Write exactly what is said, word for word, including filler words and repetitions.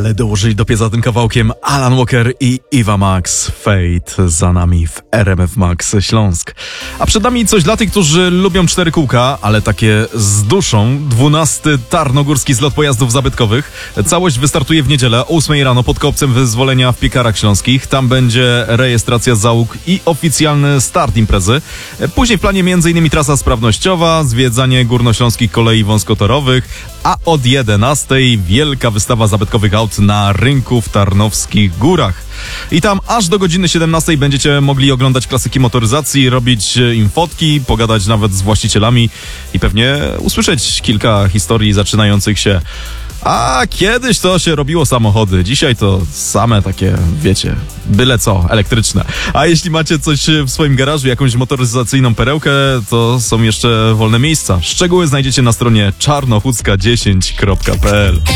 ale dołożyli do pieca tym kawałkiem Alan Walker i Eva Max. Fate za nami w R M F Max Śląsk. A przed nami coś dla tych, którzy lubią cztery kółka, ale takie z duszą. dwunasty Tarnogórski Zlot Pojazdów Zabytkowych. Całość wystartuje w niedzielę o ósmej rano pod Kopcem Wyzwolenia w Piekarach Śląskich. Tam będzie rejestracja załóg i oficjalny start imprezy. Później w planie m.in. trasa sprawnościowa, zwiedzanie górnośląskich kolei wąskotorowych, a od jedenastej wielka wystawa zabytkowych aut na rynku w Tarnowskich Górach. I tam aż do godziny siedemnastej będziecie mogli oglądać klasyki motoryzacji, robić im fotki, pogadać nawet z właścicielami i pewnie usłyszeć kilka historii zaczynających się. A kiedyś to się robiło samochody, dzisiaj to same takie, wiecie, byle co, elektryczne. A jeśli macie coś w swoim garażu, jakąś motoryzacyjną perełkę, to są jeszcze wolne miejsca. Szczegóły znajdziecie na stronie czarnochódzka dziesięć kropka p l.